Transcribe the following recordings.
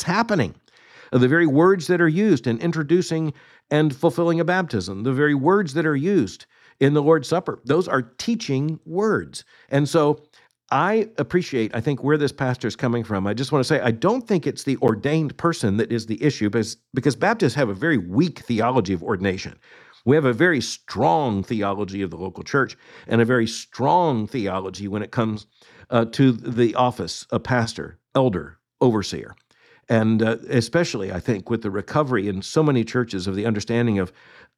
what's happening. The very words that are used in introducing and fulfilling a baptism, the very words that are used in the Lord's Supper, those are teaching words. And so I appreciate, I think, where this pastor is coming from. I just want to say, I don't think it's the ordained person that is the issue, because Baptists have a very weak theology of ordination. We have a very strong theology of the local church and a very strong theology when it comes to the office of pastor, elder, overseer. And especially, I think, with the recovery in so many churches of the understanding of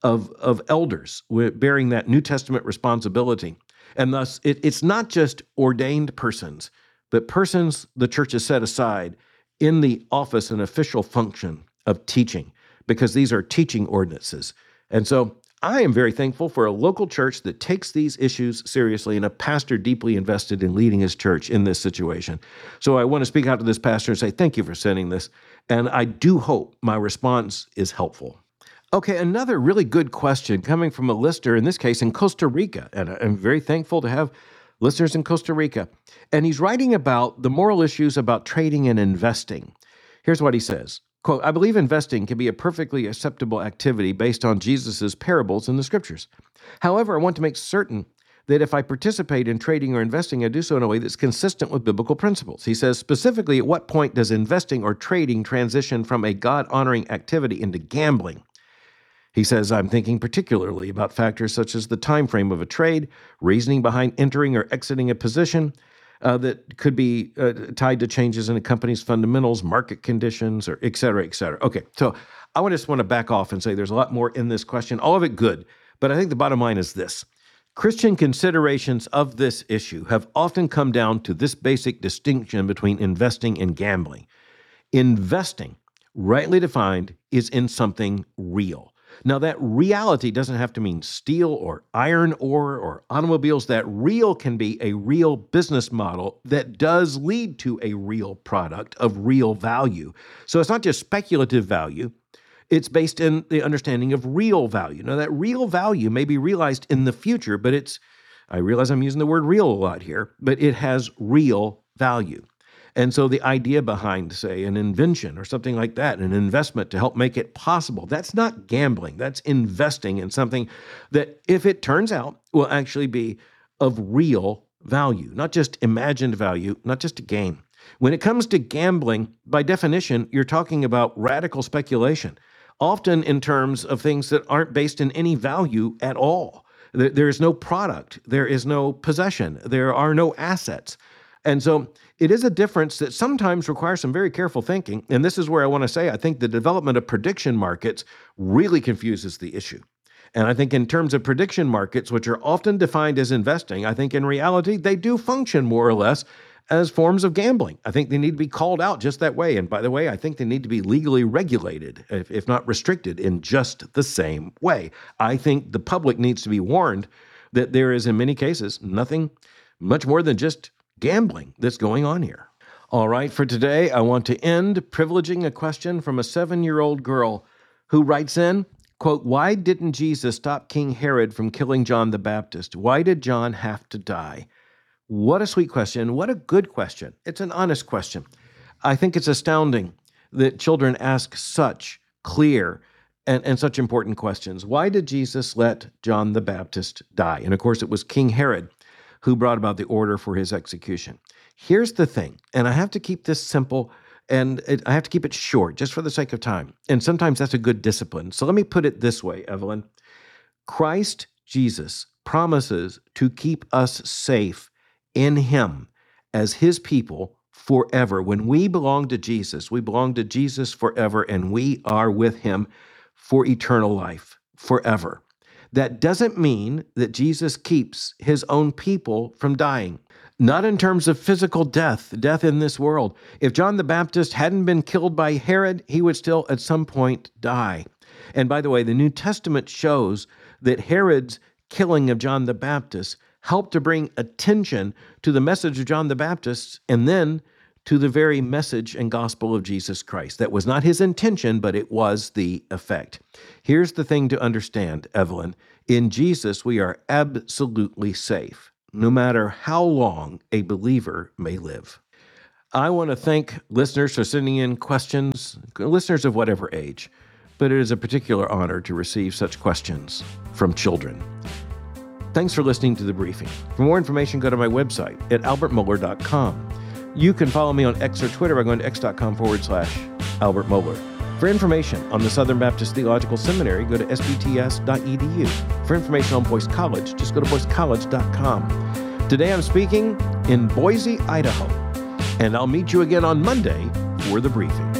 elders bearing that New Testament responsibility. And thus, it's not just ordained persons, but persons the church has set aside in the office and official function of teaching, because these are teaching ordinances. And so I am very thankful for a local church that takes these issues seriously and a pastor deeply invested in leading his church in this situation. So I want to speak out to this pastor and say, thank you for sending this. And I do hope my response is helpful. Okay, another really good question coming from a listener, in this case in Costa Rica. And I'm very thankful to have listeners in Costa Rica. And he's writing about the moral issues about trading and investing. Here's what he says. Quote, I believe investing can be a perfectly acceptable activity based on Jesus' parables in the scriptures. However, I want to make certain that if I participate in trading or investing, I do so in a way that's consistent with biblical principles. He says, specifically, at what point does investing or trading transition from a God-honoring activity into gambling? He says, I'm thinking particularly about factors such as the time frame of a trade, reasoning behind entering or exiting a position, that could be tied to changes in a company's fundamentals, market conditions, or et cetera, et cetera. Okay, so I just want to back off and say there's a lot more in this question, all of it good, but I think the bottom line is this. Christian considerations of this issue have often come down to this basic distinction between investing and gambling. Investing, rightly defined, is in something real. Now, that reality doesn't have to mean steel or iron ore or automobiles. That real can be a real business model that does lead to a real product of real value. So it's not just speculative value. It's based in the understanding of real value. Now, that real value may be realized in the future, but I realize I'm using the word real a lot here, but it has real value. And so the idea behind, say, an invention or something like that, an investment to help make it possible, that's not gambling. That's investing in something that, if it turns out, will actually be of real value, not just imagined value, not just a gain. When it comes to gambling, by definition, you're talking about radical speculation, often in terms of things that aren't based in any value at all. There is no product. There is no possession. There are no assets. And so it is a difference that sometimes requires some very careful thinking. And this is where I want to say, I think the development of prediction markets really confuses the issue. And I think in terms of prediction markets, which are often defined as investing, I think in reality, they do function more or less as forms of gambling. I think they need to be called out just that way. And by the way, I think they need to be legally regulated, if not restricted, in just the same way. I think the public needs to be warned that there is, in many cases, nothing much more than just gambling that's going on here. All right, for today, I want to end privileging a question from a 7-year-old girl who writes in, quote, why didn't Jesus stop King Herod from killing John the Baptist? Why did John have to die? What a sweet question. What a good question. It's an honest question. I think it's astounding that children ask such clear and such important questions. Why did Jesus let John the Baptist die? And of course, it was King Herod who brought about the order for his execution. Here's the thing, and I have to keep this simple, and I have to keep it short, just for the sake of time. And sometimes that's a good discipline. So let me put it this way, Evelyn. Christ Jesus promises to keep us safe in him as his people forever. When we belong to Jesus, we belong to Jesus forever, and we are with him for eternal life, forever. That doesn't mean that Jesus keeps his own people from dying. Not in terms of physical death in this world. If John the Baptist hadn't been killed by Herod, he would still at some point die. And by the way, the New Testament shows that Herod's killing of John the Baptist helped to bring attention to the message of John the Baptist and then to the very message and gospel of Jesus Christ. That was not his intention, but it was the effect. Here's the thing to understand, Evelyn. In Jesus, we are absolutely safe, no matter how long a believer may live. I want to thank listeners for sending in questions, listeners of whatever age, but it is a particular honor to receive such questions from children. Thanks for listening to The Briefing. For more information, go to my website at albertmohler.com. You can follow me on X or Twitter by going to x.com/Albert Mohler. For information on the Southern Baptist Theological Seminary, go to sbts.edu. For information on Boyce College, just go to boycecollege.com. Today I'm speaking in Boise, Idaho, and I'll meet you again on Monday for The Briefing.